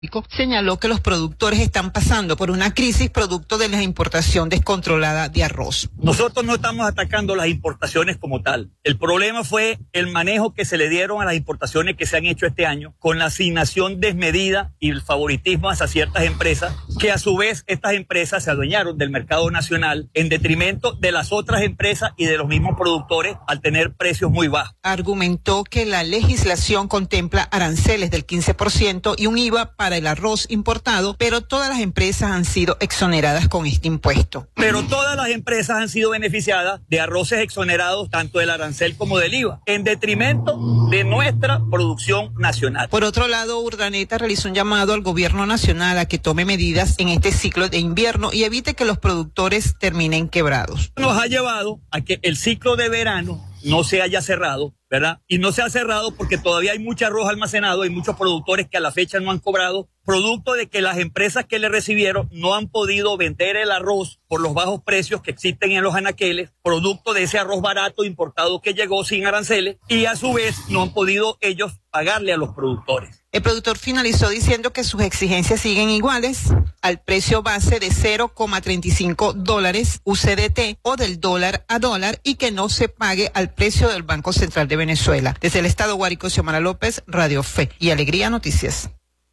señaló que los productores están pasando por una crisis producto de la importación descontrolada de arroz. Nosotros no estamos atacando las importaciones como tal. El problema fue el manejo que se le dieron a las importaciones que se han hecho este año, con la asignación desmedida y el favoritismo hacia ciertas empresas, que a su vez estas empresas se adueñaron del mercado nacional en detrimento de las otras empresas y de los mismos productores al tener precios muy bajos. Argumentó que la legislación contempla aranceles del 15% y un IVA para el arroz importado, pero todas las empresas han sido exoneradas con este impuesto. Pero todas las empresas han sido beneficiadas de arroces exonerados tanto del arancel como del IVA, en detrimento de nuestra producción nacional. Por otro lado, Urdaneta realizó un llamado al gobierno nacional a que tome medidas en este ciclo de invierno y evite que los productores terminen quebrados. Nos ha llevado a que el ciclo de verano no se haya cerrado, ¿verdad? Y no se ha cerrado porque todavía hay mucho arroz almacenado, hay muchos productores que a la fecha no han cobrado, producto de que las empresas que le recibieron no han podido vender el arroz por los bajos precios que existen en los anaqueles, producto de ese arroz barato importado que llegó sin aranceles, y a su vez no han podido ellos pagarle a los productores. El productor finalizó diciendo que sus exigencias siguen iguales al precio base de $0,35 UCDT o del dólar a dólar y que no se pague al precio del Banco Central de Venezuela. Desde el estado Guárico, Xiomara López, Radio Fe y Alegría Noticias.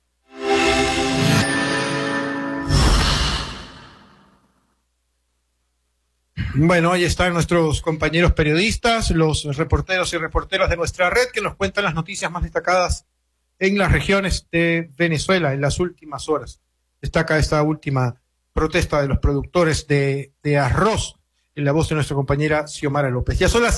Bueno, ahí están nuestros compañeros periodistas, los reporteros y reporteras de nuestra red que nos cuentan las noticias más destacadas en las regiones de Venezuela en las últimas horas. Destaca esta última protesta de los productores de arroz en la voz de nuestra compañera Xiomara López. Ya son las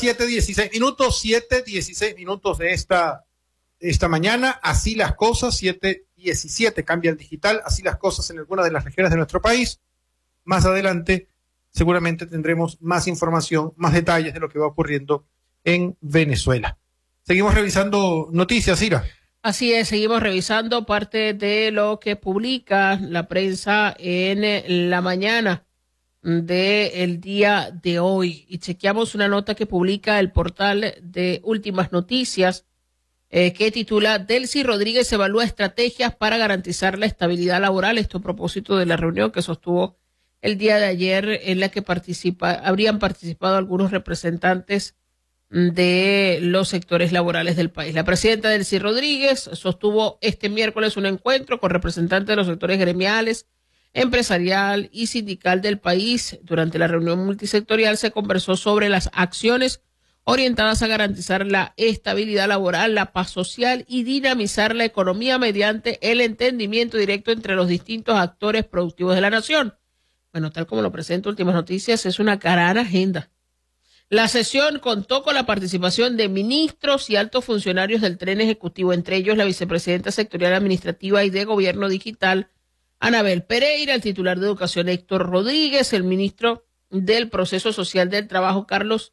7:16 minutos de esta mañana. Así las cosas, 7:17 cambia el digital, así las cosas en algunas de las regiones de nuestro país. Más adelante seguramente tendremos más información, más detalles de lo que va ocurriendo en Venezuela. Seguimos revisando noticias, Ira. Así es, seguimos revisando parte de lo que publica la prensa en la mañana del día de hoy. Y chequeamos una nota que publica el portal de Últimas Noticias que titula Delcy Rodríguez evalúa estrategias para garantizar la estabilidad laboral. Esto a propósito de la reunión que sostuvo el día de ayer en la que habrían participado algunos representantes de los sectores laborales del país. La presidenta Delcy Rodríguez sostuvo este miércoles un encuentro con representantes de los sectores gremiales, empresarial y sindical del país. Durante la reunión multisectorial se conversó sobre las acciones orientadas a garantizar la estabilidad laboral, la paz social y dinamizar la economía mediante el entendimiento directo entre los distintos actores productivos de la nación. Bueno, tal como lo presenta Últimas Noticias, es una gran agenda. La sesión contó con la participación de ministros y altos funcionarios del tren ejecutivo, entre ellos la vicepresidenta sectorial administrativa y de gobierno digital, Anabel Pereira, el titular de Educación, Héctor Rodríguez, el ministro del Proceso Social del Trabajo, Carlos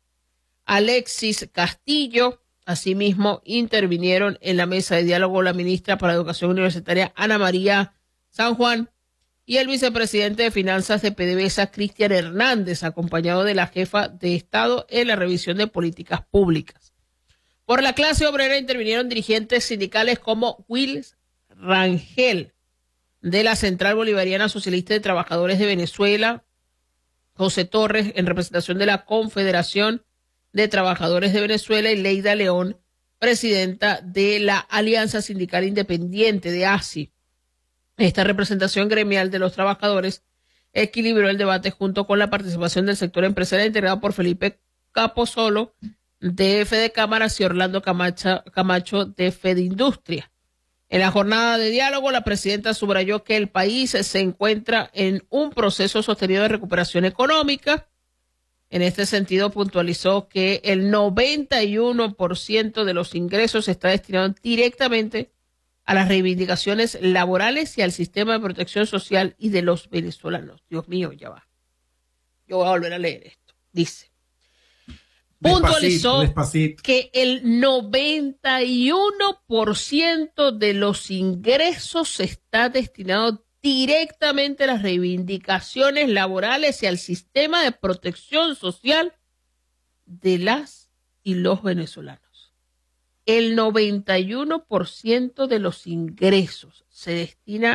Alexis Castillo. Asimismo, intervinieron en la mesa de diálogo la ministra para Educación Universitaria, Ana María San Juan, y el vicepresidente de Finanzas de PDVSA, Cristian Hernández, acompañado de la jefa de Estado en la revisión de políticas públicas. Por la clase obrera intervinieron dirigentes sindicales como Wills Rangel, de la Central Bolivariana Socialista de Trabajadores de Venezuela, José Torres, en representación de la Confederación de Trabajadores de Venezuela, y Leida León, presidenta de la Alianza Sindical Independiente de ASI. Esta representación gremial de los trabajadores equilibró el debate junto con la participación del sector empresarial integrado por Felipe Caposolo, de Fede Cámaras, y Orlando Camacho, de Fede Industria. En la jornada de diálogo, la presidenta subrayó que el país se encuentra en un proceso sostenido de recuperación económica. En este sentido, puntualizó que el 91% de los ingresos está destinado directamente a las reivindicaciones laborales y al sistema de protección social y de los venezolanos. Dios mío, ya va. Yo voy a volver a leer esto. Dice, puntualizó que el 91% de los ingresos está destinado directamente a las reivindicaciones laborales y al sistema de protección social de las y los venezolanos. El 91% de los ingresos se destina